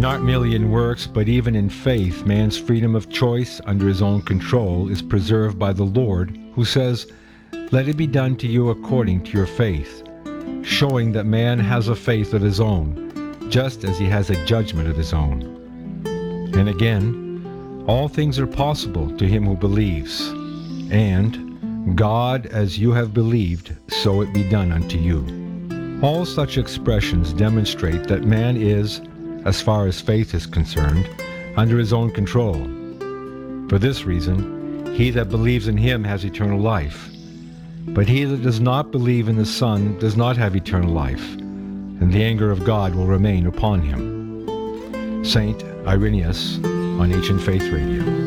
Not merely in works, but even in faith, man's freedom of choice under his own control is preserved by the Lord, who says, "Let it be done to you according to your faith," showing that man has a faith of his own, just as he has a judgment of his own. And again, all things are possible to him who believes. And, "God, as you have believed, so it be done unto you." All such expressions demonstrate that man is, as far as faith is concerned, under his own control. For this reason, he that believes in him has eternal life. But he that does not believe in the Son does not have eternal life, and the anger of God will remain upon him. Saint Irenaeus on Ancient Faith Radio.